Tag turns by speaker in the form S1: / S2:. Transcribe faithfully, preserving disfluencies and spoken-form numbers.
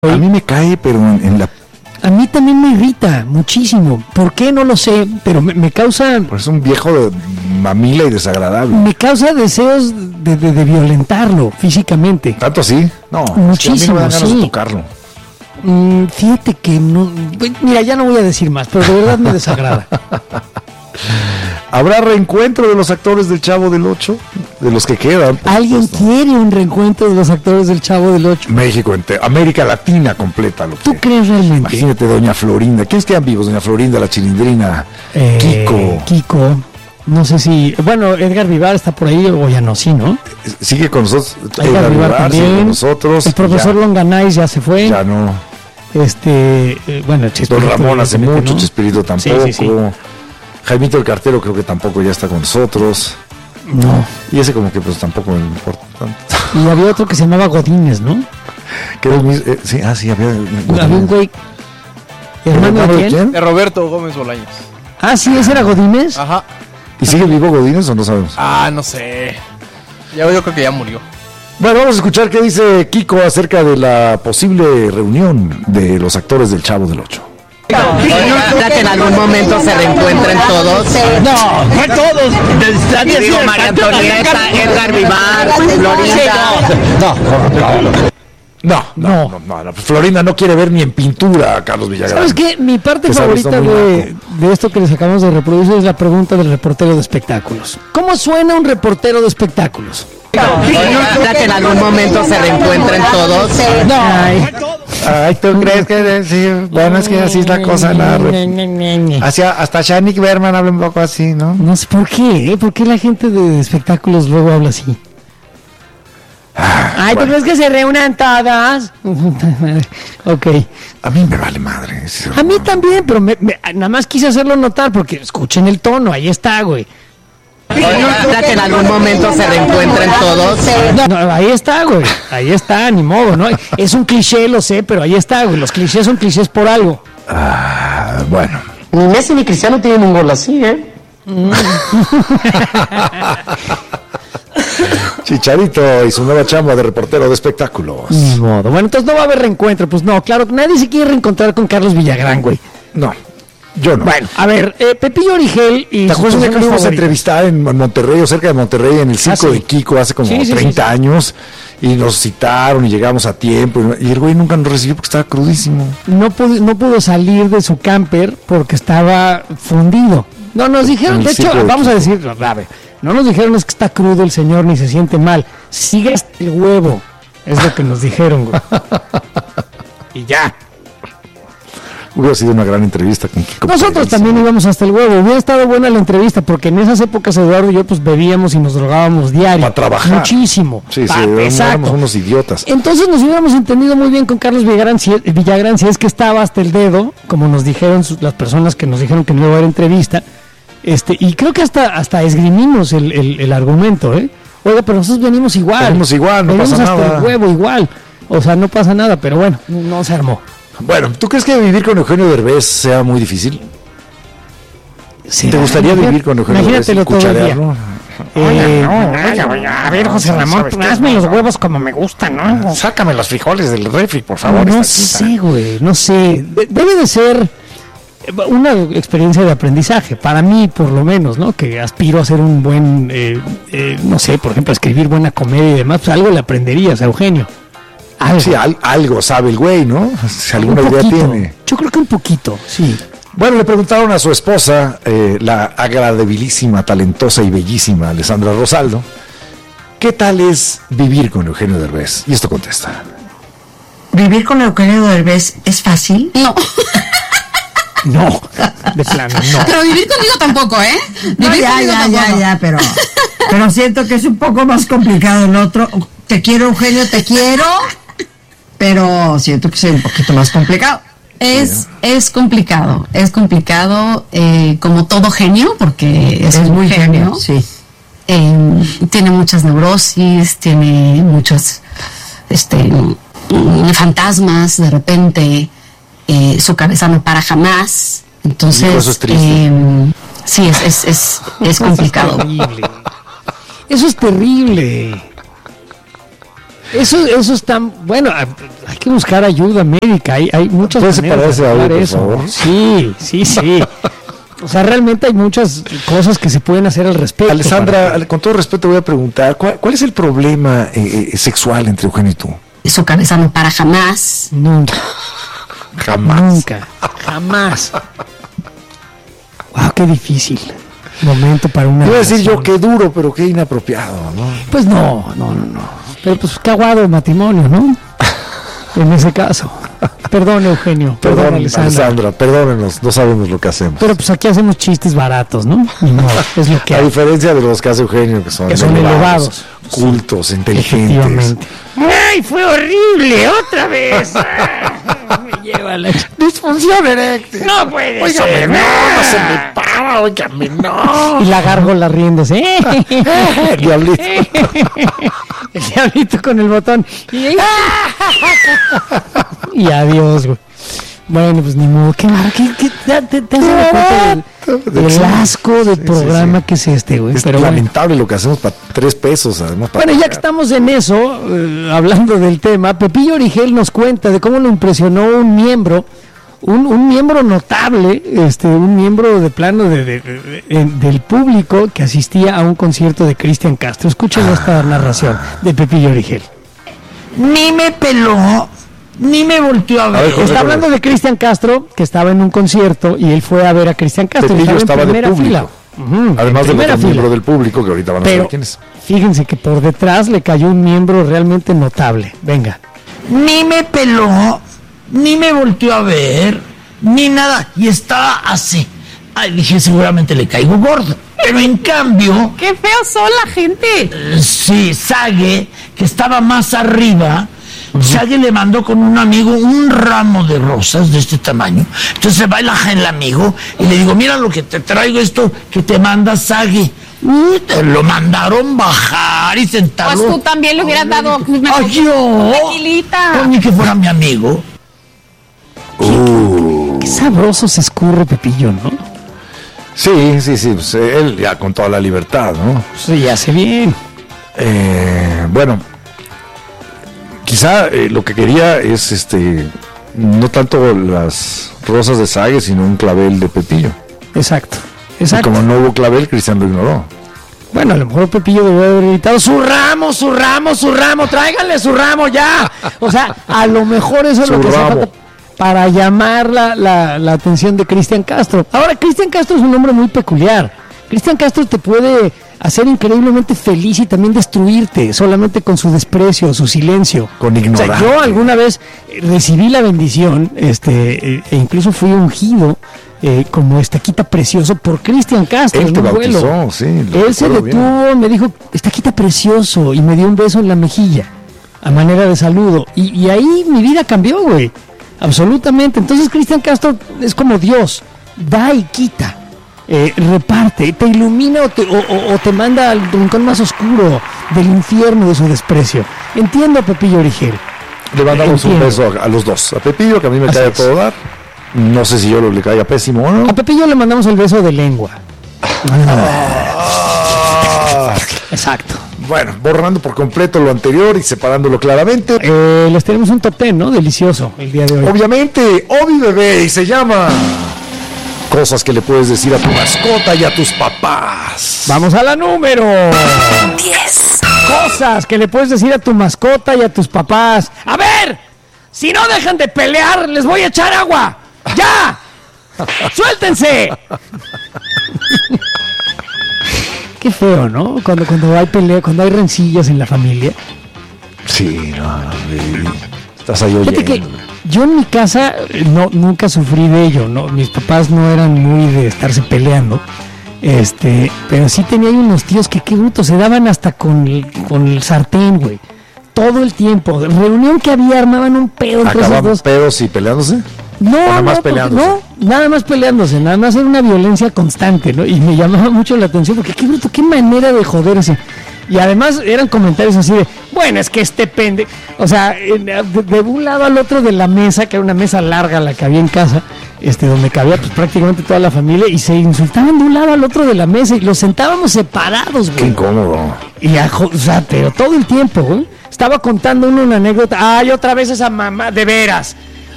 S1: A mí me cae, pero en, en la...
S2: A mí también me irrita muchísimo. ¿Por qué? No lo sé, pero me, me causa...
S1: Pues es un viejo de mamila y desagradable.
S2: Me causa deseos de, de, de violentarlo físicamente.
S1: ¿Tanto así? No,
S2: muchísimo,
S1: es que a mí no me dan ganas
S2: sí.
S1: de tocarlo.
S2: Mm, fíjate que no... Mira, ya no voy a decir más, pero de verdad me desagrada.
S1: ¿Habrá reencuentro de los actores del Chavo del Ocho? De los que quedan.
S2: ¿Alguien
S1: supuesto.
S2: quiere un reencuentro de los actores del Chavo del Ocho?
S1: México entero, América Latina completa. Lo
S2: ¿Tú
S1: que.
S2: crees realmente?
S1: Imagínate, doña Florinda. ¿Quiénes quedan vivos? Doña Florinda, la Chilindrina,
S2: Eh,
S1: Kiko.
S2: Kiko. No sé si... Bueno, Edgar Vivar está por ahí o ya no, sí, ¿no?
S1: Sigue con nosotros.
S2: Edgar Vivar
S1: Vivar, sigue
S2: también.
S1: con nosotros.
S2: El profesor
S1: ya,
S2: Longanay ya se fue.
S1: ya no.
S2: Este... eh, bueno, Chespirito,
S1: Don Ramón hace
S2: evidentemente,
S1: mucho,
S2: ¿no?
S1: Chespirito tampoco.
S2: Sí, sí, sí.
S1: Jaimito el Cartero creo que tampoco ya está con nosotros.
S2: No.
S1: Y ese como que pues tampoco me importa tanto.
S2: Y había otro que se llamaba Godínez, ¿no?
S1: Que era el mismo, eh, sí, ah, sí, había...
S2: Había un güey... ¿Hermano de quién?
S3: De Roberto Gómez Bolaños.
S2: Ah, sí, ese era Godínez.
S3: Ajá.
S1: ¿Y sigue vivo Godínez o no sabemos?
S3: Ah, no sé. Ya, yo creo que ya murió.
S1: Bueno, vamos a escuchar qué dice Kiko acerca de la posible reunión de los actores del Chavo del Ocho.
S4: Para que en algún momento se reencuentren todos.
S2: No, no todos.
S4: Y digo, María Antonieta, Edgar Vivar, Florinda.
S1: No, no, no, no, no, Florinda no quiere ver ni en pintura a Carlos Villagrán.
S2: ¿Sabes qué? Mi parte
S1: Que sabe, está
S2: favorita
S1: muy
S2: de, de esto que les acabamos de reproducir es la pregunta del reportero de espectáculos. ¿Cómo suena un reportero de espectáculos?
S4: Para que en algún momento se reencuentren todos.
S2: No. Ay.
S1: Ay, ¿tú crees que sí? Bueno, es que así es la cosa. La re... Hacia, hasta Shanik Berman habla un poco así, ¿no?
S2: No sé por qué, ¿eh? ¿Por qué la gente de espectáculos luego habla así? Ay, ¿tú
S1: bueno.
S2: crees que se reúnan todas? Ok.
S1: A mí me vale madre.
S2: A mí también, pero me, me- nada más quise hacerlo notar porque escuchen el tono, ahí está, güey.
S4: Para que en algún momento se reencuentren todos.
S2: No, no, ahí está, güey. Ahí está, ni modo, ¿no? Es un cliché, lo sé, pero ahí está, güey. Los clichés son clichés por algo.
S1: Ah, bueno.
S5: Ni Messi ni Cristiano tienen un gol así, ¿eh?
S1: Chicharito y su nueva chamba de reportero de espectáculos.
S2: Ni modo. Bueno, entonces no va a haber reencuentro. Pues no, claro, nadie se quiere reencontrar con Carlos Villagrán, güey.
S1: No, yo no.
S2: Bueno, a ver, eh, Pepillo Origel y...
S1: ¿Te
S2: sus
S1: acuerdas de que
S2: personas
S1: lo íbamos a
S2: favoritas?
S1: entrevistar en Monterrey o cerca de Monterrey en el circo
S2: sí.
S1: de Kiko hace como
S2: Sí, sí,
S1: treinta
S2: sí, sí.
S1: años? Y nos citaron y llegamos a tiempo. Y el güey nunca nos recibió porque estaba crudísimo.
S2: No pudo, no pudo salir de su camper porque estaba fundido. No, nos dijeron,
S1: En el
S2: de hecho,
S1: circo de
S2: vamos a
S1: Kiko.
S2: decir, a ver, no nos dijeron es que está crudo el señor ni se siente mal. Sigue hasta el huevo. Es lo que nos dijeron, güey. Y ya.
S1: Hubiera sido una gran entrevista con Kiko.
S2: Nosotros
S1: Pérez.
S2: también íbamos hasta el huevo. Hubiera estado buena la entrevista porque en esas épocas Eduardo y yo pues bebíamos y nos drogábamos diario.
S1: Pa' trabajar.
S2: Muchísimo.
S1: Sí, sí,
S2: Pa-
S1: éramos
S2: exacto.
S1: unos idiotas.
S2: Entonces nos hubiéramos entendido muy bien con Carlos Villagrán si, Villagrán, si es que estaba hasta el dedo, como nos dijeron sus- las personas que nos dijeron que no iba a haber entrevista. Este, y creo que hasta, hasta esgrimimos el, el, el argumento, ¿eh? Oiga, pero nosotros venimos igual.
S1: Venimos igual, no
S2: Venimos
S1: pasa
S2: hasta
S1: nada.
S2: el huevo igual. O sea, no pasa nada, pero bueno, no, no se armó.
S1: Bueno, ¿tú crees que vivir con Eugenio Derbez sea muy difícil?
S2: ¿Será?
S1: ¿Te gustaría
S2: Imagínate-
S1: vivir con Eugenio Derbez y
S2: Imagínatelo todo el día.
S1: cucharearlo?
S2: Eh,
S5: Oye, oye, a ver, José Ramón, hazme los huevos como me gustan, ¿no?
S1: Sácame los frijoles del refri, por favor.
S2: no
S1: esta
S2: sé, güey, no sé. De- debe de ser una experiencia de aprendizaje, para mí por lo menos, ¿no? Que aspiro a ser un buen, eh, eh, no sé, por ejemplo, a escribir buena comedia y demás, pues algo le aprenderías a Eugenio. Algo.
S1: Sí, al- algo sabe el güey, ¿no? Si
S2: un
S1: alguna idea
S2: poquito.
S1: tiene.
S2: Yo creo que un poquito, sí.
S1: Bueno, le preguntaron a su esposa, eh, la agradabilísima, talentosa y bellísima Alessandra Rosaldo, ¿qué tal es vivir con Eugenio Derbez? Y esto contesta.
S6: ¿Vivir con Eugenio Derbez es fácil?
S7: No,
S2: No, de plano, no.
S7: pero vivir conmigo tampoco, ¿eh?
S6: No,
S7: Vivir
S6: ya,
S7: conmigo
S6: ya,
S7: tampoco.
S6: ya, ya, pero, pero siento que es un poco más complicado el otro. Te quiero, Eugenio, te quiero, pero siento que es un poquito más complicado.
S7: Es, es complicado, es complicado, eh, como todo genio, porque es, un genio.
S6: sí.
S7: Eh, tiene muchas neurosis, tiene muchos este, mm, fantasmas de repente, eh, su cabeza no para jamás. Entonces,
S1: Hijo, eso es triste.
S7: eh, sí, es, es, es, es complicado.
S2: Terrible. Eso es terrible. Eso, eso está, bueno, hay que buscar ayuda médica, hay, hay muchas
S1: ¿Puedes
S2: maneras
S1: separar ese
S2: de
S1: audio,
S2: arreglar
S1: por
S2: eso.
S1: favor?
S2: Sí, sí, sí. O sea, realmente hay muchas cosas que se pueden hacer al respecto.
S1: Alessandra,
S2: para-
S1: con todo respeto voy a preguntar, ¿cuál, cuál es el problema eh, eh, sexual entre Eugenio y tú?
S7: Su cabeza no para jamás.
S2: Nunca,
S1: Jamás.
S2: nunca, jamás. Wow, qué difícil momento para una
S1: Iba a decir yo
S2: relación.
S1: qué duro, pero qué inapropiado, ¿no?
S2: Pues no, no, no, no. Pero pues qué aguado matrimonio, ¿no? En ese caso. Perdón, Eugenio. Perdón,
S1: Perdón,
S2: Alessandra.
S1: Alessandra, perdónenos, no sabemos lo que hacemos.
S2: Pero pues aquí hacemos chistes baratos, ¿no? Ni modo, es lo que
S1: A
S2: hay.
S1: diferencia de los que hace Eugenio, que son,
S2: Que son elevados.
S1: cultos, inteligentes.
S2: Efectivamente.
S5: ¡Ay, fue horrible! ¡Otra vez! Ah,
S2: Me lleva la...
S1: Disfunción eréctil.
S5: ¡No puede
S1: Óigame,
S5: ser!
S1: no, no se me para, óigame, no.
S2: Y la gárgola riéndose. ¡Eh!
S1: El diablito.
S2: El diablito con el botón. Y, y adiós, güey. Bueno, pues ni modo. Qué raro. ¿Qué, qué, te, te, te has dado cuenta del, del asco del
S1: Sí,
S2: programa
S1: sí, sí.
S2: que es este, güey?
S1: Es
S2: Pero bueno.
S1: lamentable lo que hacemos para tres pesos, además. para
S2: Bueno, ya
S1: pagar.
S2: que estamos en eso, eh, hablando del tema, Pepillo Origel nos cuenta de cómo lo impresionó un miembro, un, un miembro notable, este, un miembro de plano de, de- de- de- del público que asistía a un concierto de Cristian Castro. Escuchen esta narración de Pepillo Origel.
S6: Ni me peló, ni me volteó a
S1: A
S6: ver.
S1: ver, José,
S2: Está hablando
S1: José.
S2: de Cristian Castro, que estaba en un concierto y él fue a ver a Cristian Castro.
S1: Pepillo
S2: en
S1: estaba de
S2: primera
S1: público.
S2: fila. Ujú,
S1: Además
S2: en
S1: del
S2: primera
S1: otro miembro
S2: fila.
S1: del público, que ahorita van a
S2: Pero
S1: saber quién es.
S2: fíjense que por detrás le cayó un miembro realmente notable. Venga.
S6: Ni me peló, ni me volteó a ver, ni nada. Y estaba así. Ay, dije, seguramente le caigo gordo. Pero en cambio,
S7: ¡Qué feo son la gente!
S6: eh, sí, Sage, que estaba más arriba, Sage le mandó con un amigo un ramo de rosas de este tamaño. Entonces se va el, el amigo y le digo, mira lo que te traigo, esto que te manda Sage. Uy, te lo mandaron bajar y sentarlo.
S7: Pues tú también le hubieras dado una
S6: ¡Ay, yo!
S7: tequilita.
S6: Pues ni que fuera mi amigo.
S2: Qué sabroso se escurre Pepillo, ¿no?
S1: Sí, sí, sí, pues, eh, él ya con toda la libertad, ¿no?
S2: Sí, hace bien.
S1: Eh, bueno, quizá eh, lo que quería es, este, no tanto las rosas de Sage, sino un clavel de Pepillo.
S2: Exacto,
S1: Y
S2: exacto.
S1: como no hubo clavel, Cristian lo ignoró.
S2: Bueno, a lo mejor Pepillo debió haber gritado, su ramo, su ramo, su ramo, tráiganle su ramo ya. O sea, a lo mejor eso es
S1: Su
S2: lo que hace
S1: ramo.
S2: falta para llamar la, la, la atención de Cristian Castro. Ahora, Cristian Castro es un hombre muy peculiar. Cristian Castro te puede hacer increíblemente feliz y también destruirte solamente con su desprecio, su silencio.
S1: Con
S2: O sea,
S1: ignorante.
S2: yo alguna vez eh, recibí la bendición, este, eh, e incluso fui ungido eh, como estaquita precioso por Cristian Castro
S1: Él
S2: en
S1: te
S2: un
S1: bautizó,
S2: vuelo.
S1: sí, lo
S2: Él se
S1: recuerdo
S2: detuvo,
S1: bien.
S2: me dijo, estaquita precioso, y me dio un beso en la mejilla, a manera de saludo. Y, y ahí mi vida cambió, güey. Absolutamente. Entonces Cristian Castro es como Dios, da y quita. Eh, reparte, te ilumina o te, o, o- o te manda al rincón más oscuro del infierno de su desprecio. Entiendo a Pepillo Origel.
S1: Le mandamos un
S2: Entiendo.
S1: beso a, a los dos. A Pepillo, que a mí me
S2: Así
S1: cae a
S2: es.
S1: todo dar. No sé si yo lo le caiga pésimo o no.
S2: A Pepillo le mandamos el beso de lengua.
S1: Ah,
S2: Exacto.
S1: bueno, borrando por completo lo anterior y separándolo claramente.
S2: Eh, les tenemos un top ten, ¿no? Delicioso el día de hoy.
S1: Obviamente, Obi Bebé, y se llama Cosas que le puedes decir a tu mascota y a tus papás.
S2: Vamos a la número
S8: diez.
S2: Cosas que le puedes decir a tu mascota y a tus papás. A ver, si no dejan de pelear, les voy a echar agua. ¡Ya! ¡Suéltense! Qué feo, ¿no? Cuando, cuando hay pelea, cuando hay rencillas en la familia.
S1: Sí, no, no, baby. Estás ahí
S2: Fíjate que
S1: oyendo.
S2: yo en mi casa eh, no, nunca sufrí de ello, ¿no? Mis papás no eran muy de estarse peleando. Este, pero sí tenía ahí unos tíos que qué bruto, se daban hasta con el, con el sartén, güey. Todo el tiempo. Reunión que había, armaban un pedo entre esos
S1: ¿Acaban
S2: dos.
S1: pedos y peleándose?
S2: No,
S1: nada más
S2: no, porque-
S1: peleándose.
S2: no, nada más peleándose, nada más era una violencia constante, ¿no? Y me llamaba mucho la atención porque qué bruto, qué manera de joderse. Y además eran comentarios así de, bueno, es que este pende, o sea, en- de, de un lado al otro de la mesa, que era una mesa larga la que había en casa, este, donde cabía pues prácticamente toda la familia, y se insultaban de un lado al otro de la mesa y los sentábamos separados,
S1: Qué
S2: güey.
S1: incómodo.
S2: Y a jo- o sea, pero todo el tiempo, güey. estaba contando uno una anécdota. Ay, otra vez esa mamá, de veras.